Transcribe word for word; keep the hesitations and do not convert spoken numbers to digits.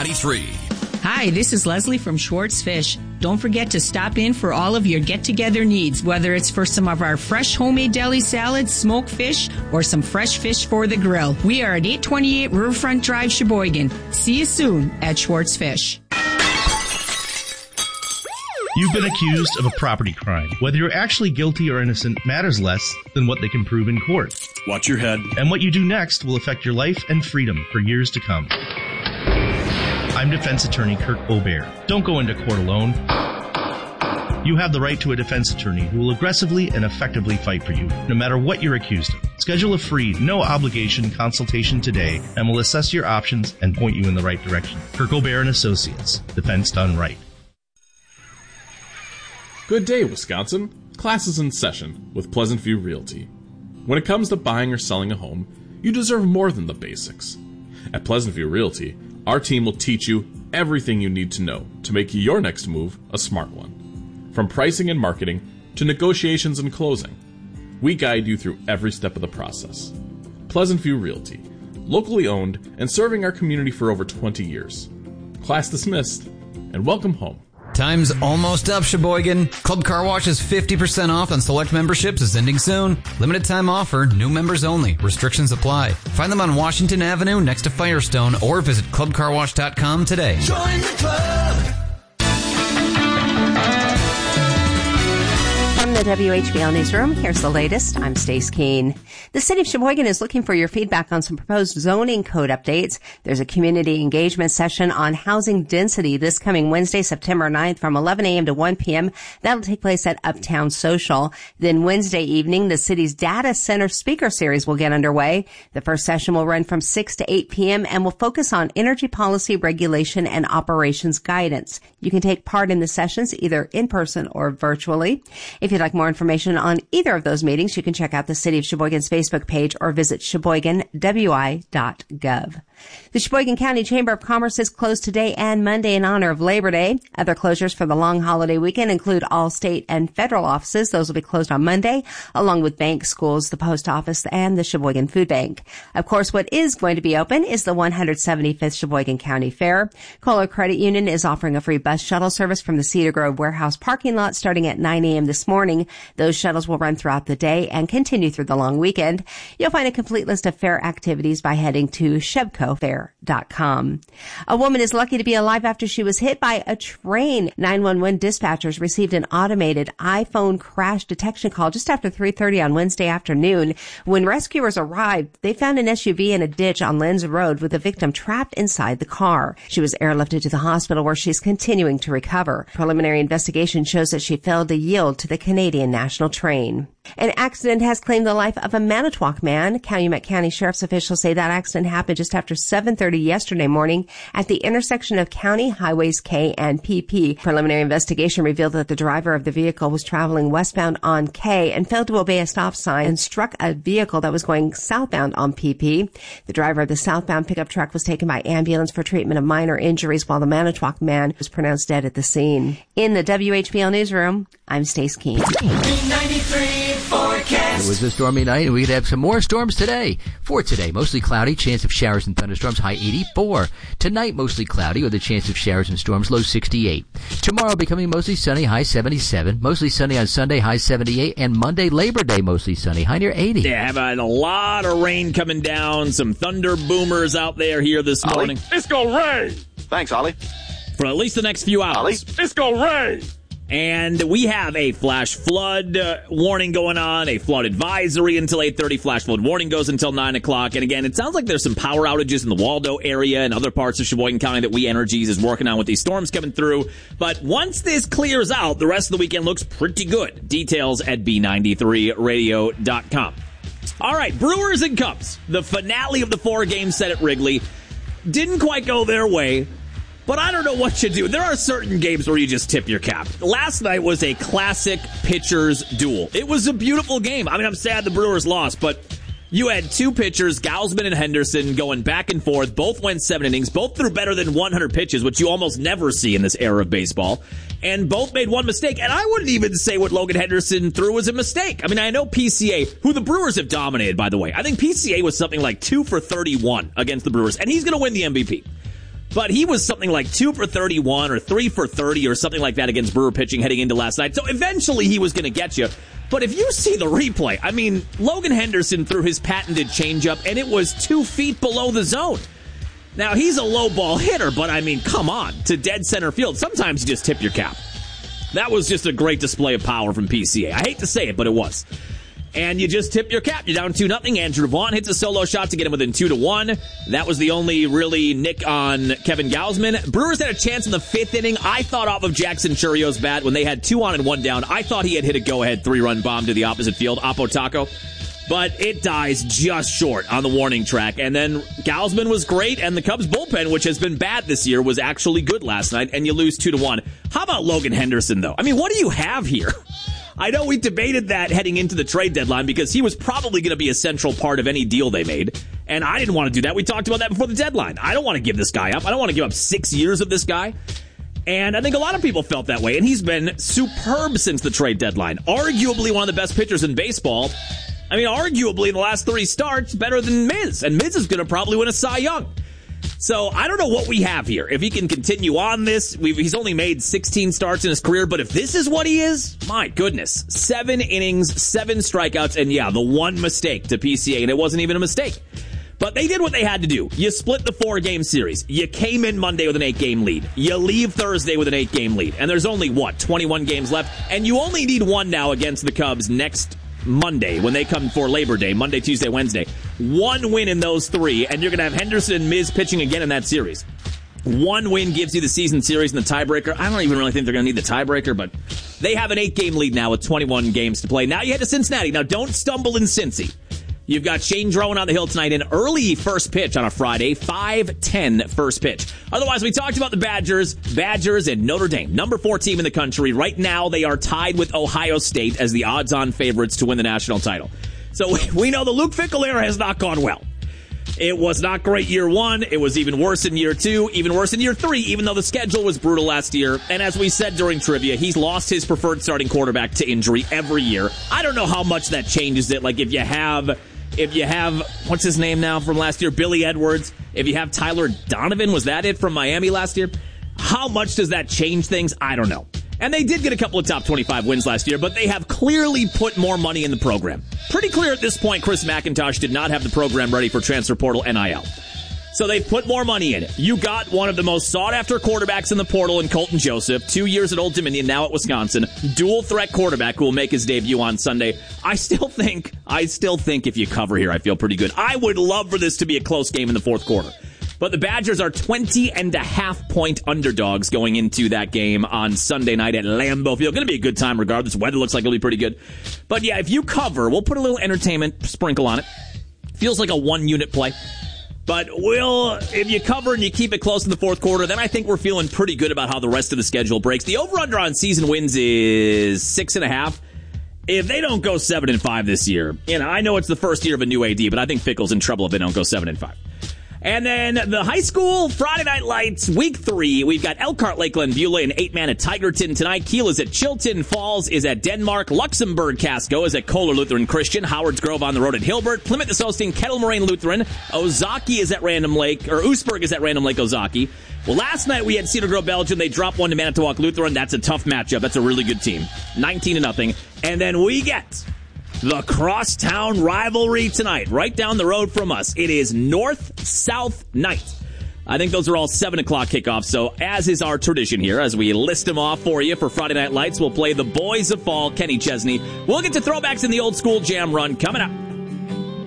ninety-three. Hi, this is Leslie from Schwartz Fish. Don't forget to stop in for all of your get-together needs, whether it's for some of our fresh homemade deli salads, smoked fish, or some fresh fish for the grill. We are at eight twenty-eight Riverfront Drive, Sheboygan. See you soon at Schwartz Fish. You've been accused of a property crime. Whether you're actually guilty or innocent matters less than what they can prove in court. Watch your head. And what you do next will affect your life and freedom for years to come. I'm defense attorney Kirk Aubert. Don't go into court alone. You have the right to a defense attorney who will aggressively and effectively fight for you, no matter what you're accused of. Schedule a free, no-obligation consultation today, and we'll assess your options and point you in the right direction. Kirk Aubert and Associates. Defense done right. Good day, Wisconsin. Class is in session with Pleasant View Realty. When it comes to buying or selling a home, you deserve more than the basics. At Pleasant View Realty, our team will teach you everything you need to know to make your next move a smart one. From pricing and marketing to negotiations and closing, we guide you through every step of the process. Pleasant View Realty, locally owned and serving our community for over twenty years. Class dismissed, and welcome home. Time's almost up, Sheboygan. Club Car Wash is fifty percent off on select memberships is ending soon. Limited time offer, new members only. Restrictions apply. Find them on Washington Avenue next to Firestone or visit club car wash dot com today. Join the club. From the W H B L Newsroom, here's the latest. I'm Stace Keene. The City of Sheboygan is looking for your feedback on some proposed zoning code updates. There's a community engagement session on housing density this coming Wednesday, September ninth from eleven a.m. to one p.m. That'll take place at Uptown Social. Then Wednesday evening, the city's data center speaker series will get underway. The first session will run from six to eight p.m. and will focus on energy policy, regulation, and operations guidance. You can take part in the sessions either in person or virtually. If you'd like more information on either of those meetings, you can check out the City of Sheboygan's Facebook page or visit sheboygan w i dot gov. The Sheboygan County Chamber of Commerce is closed today and Monday in honor of Labor Day. Other closures for the long holiday weekend include all state and federal offices. Those will be closed on Monday, along with banks, schools, the post office, and the Sheboygan Food Bank. Of course, what is going to be open is the one hundred seventy-fifth Sheboygan County Fair. Kohler Credit Union is offering a free bus shuttle service from the Cedar Grove Warehouse parking lot starting at nine a.m. this morning. Those shuttles will run throughout the day and continue through the long weekend. You'll find a complete list of fair activities by heading to shebco fair dot com. A woman is lucky to be alive after she was hit by a train. nine one one dispatchers received an automated iPhone crash detection call just after three thirty on Wednesday afternoon. When rescuers arrived, they found an S U V in a ditch on Lenz Road with the victim trapped inside the car. She was airlifted to the hospital where she's continuing to recover. Preliminary investigation shows that she failed to yield to the Canadian National train. An accident has claimed the life of a Manitowoc man. Calumet County Sheriff's officials say that accident happened just after seven thirty yesterday morning at the intersection of County Highways K and P P. Preliminary investigation revealed that the driver of the vehicle was traveling westbound on K and failed to obey a stop sign and struck a vehicle that was going southbound on P P. The driver of the southbound pickup truck was taken by ambulance for treatment of minor injuries while the Manitowoc man was pronounced dead at the scene. In the W H B L Newsroom, I'm Stace Keene. It was a stormy night, and we could have some more storms today. For today, mostly cloudy, chance of showers and thunderstorms, high eighty-four. Tonight, mostly cloudy with a chance of showers and storms, low sixty-eight. Tomorrow, becoming mostly sunny, high seventy-seven. Mostly sunny on Sunday, high seventy-eight. And Monday, Labor Day, mostly sunny, high near eighty. Yeah, having a lot of rain coming down, some thunder boomers out there here this Ollie, morning. It's gonna rain! Thanks, Ollie. For at least the next few hours. Ollie, it's gonna rain! And we have a flash flood uh, warning going on, a flood advisory until eight thirty. Flash flood warning goes until nine o'clock. And again, it sounds like there's some power outages in the Waldo area and other parts of Sheboygan County that We Energies is working on with these storms coming through. But once this clears out, the rest of the weekend looks pretty good. Details at B ninety-three radio dot com. All right, Brewers and Cubs, the finale of the four-game set at Wrigley, didn't quite go their way. But I don't know what you do. There are certain games where you just tip your cap. Last night was a classic pitchers duel. It was a beautiful game. I mean, I'm sad the Brewers lost, but you had two pitchers, Gausman and Henderson, going back and forth. Both went seven innings. Both threw better than one hundred pitches, which you almost never see in this era of baseball. And both made one mistake. And I wouldn't even say what Logan Henderson threw was a mistake. I mean, I know P C A, who the Brewers have dominated, by the way. I think P C A was something like two for thirty-one against the Brewers, and he's going to win the M V P. But he was something like two for thirty-one or three for thirty or something like that against Brewer pitching heading into last night. So eventually he was going to get you. But if you see the replay, I mean, Logan Henderson threw his patented changeup, and it was two feet below the zone. Now, he's a low ball hitter, but I mean, come on, to dead center field. Sometimes you just tip your cap. That was just a great display of power from P C A. I hate to say it, but it was. And you just tip your cap. You're down two nothing. Andrew Vaughn hits a solo shot to get him within two to one. That was the only really nick on Kevin Gausman. Brewers had a chance in the fifth inning. I thought off of Jackson Churrio's bat when they had two on and one down. I thought he had hit a go-ahead three-run bomb to the opposite field, Apo Taco. But it dies just short on the warning track. And then Gausman was great, and the Cubs bullpen, which has been bad this year, was actually good last night, and you lose two to one. How about Logan Henderson, though? I mean, what do you have here? I know we debated that heading into the trade deadline because he was probably going to be a central part of any deal they made. And I didn't want to do that. We talked about that before the deadline. I don't want to give this guy up. I don't want to give up six years of this guy. And I think a lot of people felt that way. And he's been superb since the trade deadline. Arguably one of the best pitchers in baseball. I mean, arguably in the last three starts, better than Miz. And Miz is going to probably win a Cy Young. So I don't know what we have here. If he can continue on this, we've, he's only made sixteen starts in his career, but if this is what he is, my goodness. Seven innings, seven strikeouts, and yeah, the one mistake to P C A, and it wasn't even a mistake. But they did what they had to do. You split the four-game series. You came in Monday with an eight-game lead. You leave Thursday with an eight-game lead. And there's only, what, twenty-one games left? And you only need one now against the Cubs next Monday, when they come for Labor Day, Monday, Tuesday, Wednesday. One win in those three, and you're going to have Henderson and Miz pitching again in that series. One win gives you the season series and the tiebreaker. I don't even really think they're going to need the tiebreaker, but they have an eight-game lead now with twenty-one games to play. Now you head to Cincinnati. Now don't stumble in Cincy. You've got Shane Drowan on the hill tonight, an early first pitch on a Friday, five ten first pitch. Otherwise, we talked about the Badgers, Badgers and Notre Dame, number four team in the country. Right now, they are tied with Ohio State as the odds-on favorites to win the national title. So we know the Luke Fickell era has not gone well. It was not great year one. It was even worse in year two, even worse in year three, even though the schedule was brutal last year. And as we said during trivia, he's lost his preferred starting quarterback to injury every year. I don't know how much that changes it. Like if you have... If you have, what's his name now from last year? Billy Edwards. If you have Tyler Donovan, was that it from Miami last year? How much does that change things? I don't know. And they did get a couple of top twenty-five wins last year, but they have clearly put more money in the program. Pretty clear at this point, Chris McIntosh did not have the program ready for transfer portal N I L. So they've put more money in it. You got one of the most sought-after quarterbacks in the portal in Colton Joseph, two years at Old Dominion, now at Wisconsin, dual-threat quarterback who will make his debut on Sunday. I still think, I still think if you cover here, I feel pretty good. I would love for this to be a close game in the fourth quarter. But the Badgers are twenty and a half point underdogs going into that game on Sunday night at Lambeau Field. Going to be a good time regardless. Weather looks like it'll be pretty good. But yeah, if you cover, we'll put a little entertainment sprinkle on it. Feels like a one-unit play. But we'll, if you cover and you keep it close in the fourth quarter, then I think we're feeling pretty good about how the rest of the schedule breaks. The over-under on season wins is six and a half. If they don't go seven and five this year, you know, I know it's the first year of a new A D, but I think Fickell's in trouble if they don't go seven and five. And then the high school Friday Night Lights, week three, we've got Elkhart, Lakeland, Beulah, and eight-man at Tigerton tonight. Kiel is at Chilton, Falls is at Denmark, Luxembourg, Casco is at Kohler Lutheran Christian, Howards Grove on the road at Hilbert, Plymouth is hosting Kettle Moraine Lutheran, Ozaki is at Random Lake, or Oostburg is at Random Lake Ozaki. Well, last night we had Cedar Grove, Belgium. They dropped one to Manitowoc Lutheran. That's a tough matchup. That's a really good team. nineteen to nothing. And then we get the crosstown rivalry tonight, right down the road from us. It is North-South night. I think those are all seven o'clock kickoffs, so as is our tradition here, as we list them off for you for Friday Night Lights, we'll play the Boys of Fall, Kenny Chesney. We'll get to throwbacks in the old school jam run coming up.